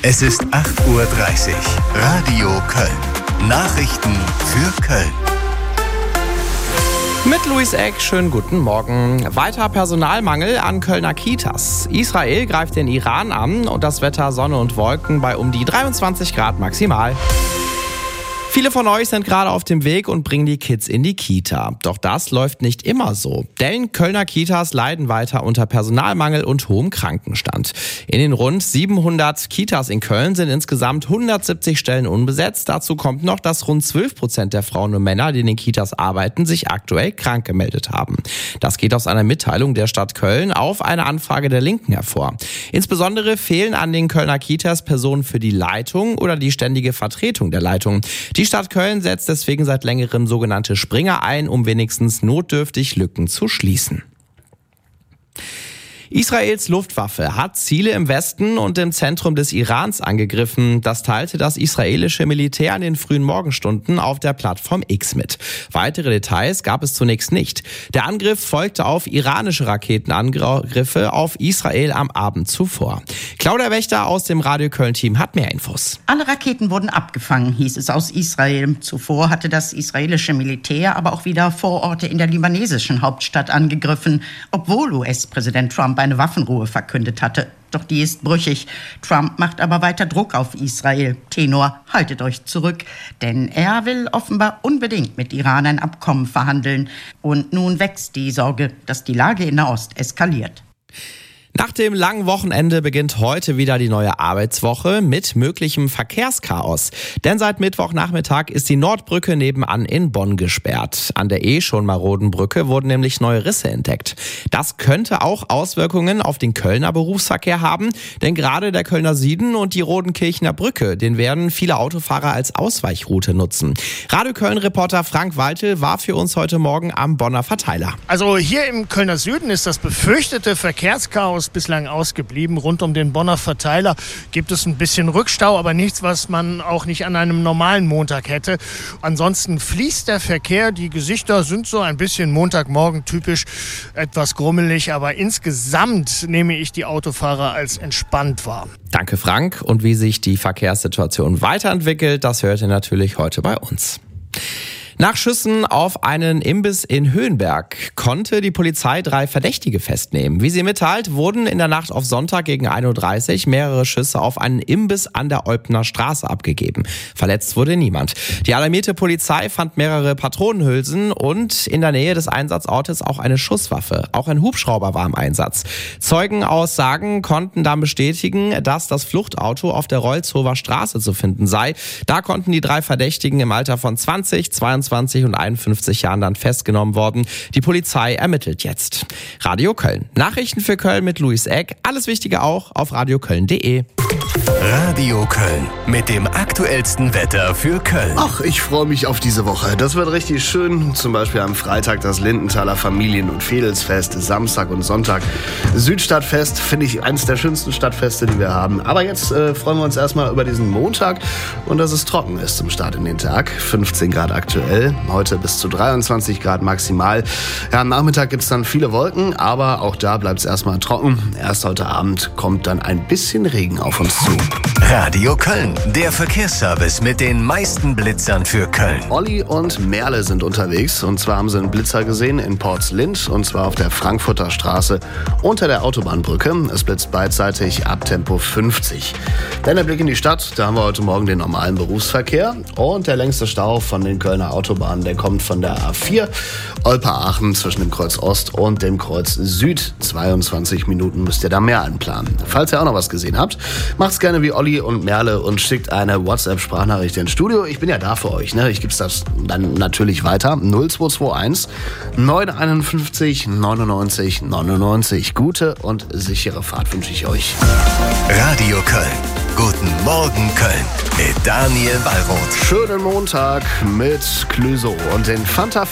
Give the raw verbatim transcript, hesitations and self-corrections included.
Es ist acht Uhr dreißig. Radio Köln. Nachrichten für Köln. Mit Luis Eck, schönen guten Morgen. Weiter Personalmangel an Kölner Kitas. Israel greift den Iran an und das Wetter Sonne und Wolken bei um die dreiundzwanzig Grad maximal. Viele von euch sind gerade auf dem Weg und bringen die Kids in die Kita. Doch das läuft nicht immer so. Denn Kölner Kitas leiden weiter unter Personalmangel und hohem Krankenstand. In den rund siebenhundert Kitas in Köln sind insgesamt hundertsiebzig Stellen unbesetzt. Dazu kommt noch, dass rund zwölf Prozent der Frauen und Männer, die in den Kitas arbeiten, sich aktuell krank gemeldet haben. Das geht aus einer Mitteilung der Stadt Köln auf eine Anfrage der Linken hervor. Insbesondere fehlen an den Kölner Kitas Personen für die Leitung oder die ständige Vertretung der Leitung. Die Die Stadt Köln setzt deswegen seit längerem sogenannte Springer ein, um wenigstens notdürftig Lücken zu schließen. Israels Luftwaffe hat Ziele im Westen und im Zentrum des Irans angegriffen. Das teilte das israelische Militär in den frühen Morgenstunden auf der Plattform X mit. Weitere Details gab es zunächst nicht. Der Angriff folgte auf iranische Raketenangriffe auf Israel am Abend zuvor. Claudia Wächter aus dem Radio Köln-Team hat mehr Infos. Alle Raketen wurden abgefangen, hieß es aus Israel. Zuvor hatte das israelische Militär aber auch wieder Vororte in der libanesischen Hauptstadt angegriffen, obwohl U S-Präsident Trump eine Waffenruhe verkündet hatte. Doch die ist brüchig. Trump macht aber weiter Druck auf Israel. Tenor, haltet euch zurück, denn er will offenbar unbedingt mit Iran ein Abkommen verhandeln. Und nun wächst die Sorge, dass die Lage in Nahost eskaliert. Nach dem langen Wochenende beginnt heute wieder die neue Arbeitswoche mit möglichem Verkehrschaos. Denn seit Mittwochnachmittag ist die Nordbrücke nebenan in Bonn gesperrt. An der eh schon maroden Brücke wurden nämlich neue Risse entdeckt. Das könnte auch Auswirkungen auf den Kölner Berufsverkehr haben, denn gerade der Kölner Süden und die Rodenkirchener Brücke, den werden viele Autofahrer als Ausweichroute nutzen. Radio Köln-Reporter Frank Waltel war für uns heute Morgen am Bonner Verteiler. Also hier im Kölner Süden ist das befürchtete Verkehrschaos bislang ausgeblieben. Rund um den Bonner Verteiler gibt es ein bisschen Rückstau, aber nichts, was man auch nicht an einem normalen Montag hätte. Ansonsten fließt der Verkehr. Die Gesichter sind so ein bisschen Montagmorgen typisch, etwas grummelig, aber insgesamt nehme ich die Autofahrer als entspannt wahr. Danke, Frank. Und wie sich die Verkehrssituation weiterentwickelt, das hört ihr natürlich heute bei uns. Nach Schüssen auf einen Imbiss in Höhenberg konnte die Polizei drei Verdächtige festnehmen. Wie sie mitteilt, wurden in der Nacht auf Sonntag gegen ein Uhr dreißig mehrere Schüsse auf einen Imbiss an der Eupner Straße abgegeben. Verletzt wurde niemand. Die alarmierte Polizei fand mehrere Patronenhülsen und in der Nähe des Einsatzortes auch eine Schusswaffe. Auch ein Hubschrauber war im Einsatz. Zeugenaussagen konnten dann bestätigen, dass das Fluchtauto auf der Rolzhofer Straße zu finden sei. Da konnten die drei Verdächtigen im Alter von zwanzig, zweiundzwanzig und einundfünfzig Jahren dann festgenommen worden. Die Polizei ermittelt jetzt. Radio Köln. Nachrichten für Köln mit Luis Eck. Alles Wichtige auch auf radioköln punkt de. Radio Köln mit dem aktuellsten Wetter für Köln. Ach, ich freue mich auf diese Woche. Das wird richtig schön. Zum Beispiel am Freitag das Lindenthaler Familien- und Fädelsfest, Samstag und Sonntag Südstadtfest. Finde ich eines der schönsten Stadtfeste, die wir haben. Aber jetzt äh, freuen wir uns erstmal über diesen Montag und dass es trocken ist zum Start in den Tag. fünfzehn Grad aktuell, heute bis zu dreiundzwanzig Grad maximal. Ja, am Nachmittag gibt es dann viele Wolken, aber auch da bleibt es erstmal trocken. Erst heute Abend kommt dann ein bisschen Regen auf uns zu. Radio Köln, der Verkehrsservice mit den meisten Blitzern für Köln. Olli und Merle sind unterwegs und zwar haben sie einen Blitzer gesehen in Portslind und zwar auf der Frankfurter Straße unter der Autobahnbrücke. Es blitzt beidseitig ab Tempo fünfzig. Dann der Blick in die Stadt, da haben wir heute Morgen den normalen Berufsverkehr und der längste Stau von den Kölner Autobahnen, der kommt von der A vier Olper-Aachen zwischen dem Kreuz Ost und dem Kreuz Süd. zweiundzwanzig Minuten müsst ihr da mehr einplanen. Falls ihr auch noch was gesehen habt, macht's gerne wie Olli und Merle und schickt eine WhatsApp-Sprachnachricht ins Studio. Ich bin ja da für euch, ne? Ich gebe das dann natürlich weiter. null zwei zwei eins neun fünf eins neunundneunzig neunundneunzig. Gute und sichere Fahrt wünsche ich euch. Radio Köln. Guten Morgen Köln mit Daniel Wallroth. Schönen Montag mit Clüso und den Fanta